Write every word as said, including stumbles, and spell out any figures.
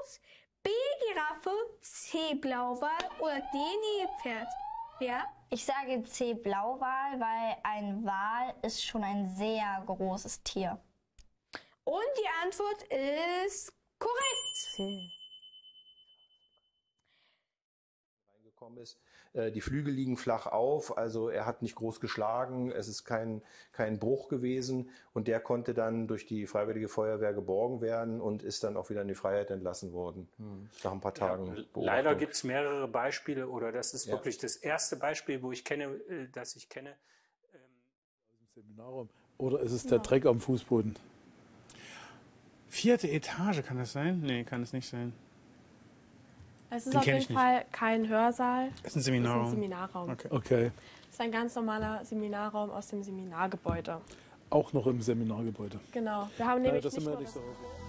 Fuß, B. Giraffe, C. Blauwal oder D. Nilpferd? Ja? Ich sage C. Blauwal, weil ein Wal ist schon ein sehr großes Tier. Und die Antwort ist korrekt. C. Ist. Die Flügel liegen flach auf, also er hat nicht groß geschlagen, es ist kein, kein Bruch gewesen und der konnte dann durch die Freiwillige Feuerwehr geborgen werden und ist dann auch wieder in die Freiheit entlassen worden, hm. nach ein paar Tagen. Ja, leider gibt es mehrere Beispiele oder das ist ja. wirklich das erste Beispiel, wo ich kenne, das ich kenne. Ähm Seminarraum. Oder ist es der ja. Dreck am Fußboden? Vierte Etage, kann das sein? Nee, kann es nicht sein. Es ist Den auf jeden Fall kein Hörsaal. Es ist ein Seminarraum. Es ist ein Seminarraum. Okay. okay. Es ist ein ganz normaler Seminarraum aus dem Seminargebäude. Auch noch im Seminargebäude. Genau. Wir haben nämlich ja, das nicht sind wir nur nicht so